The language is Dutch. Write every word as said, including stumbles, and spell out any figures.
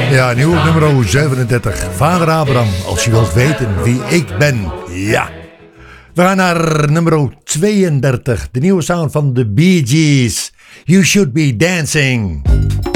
Ja, nieuw nummer zevenendertig. Vader Abraham, als je wilt weten wie ik ben. Ja. We gaan naar nummer tweeëndertig. De nieuwe sound van de Bee Gees. You Should Be Dancing.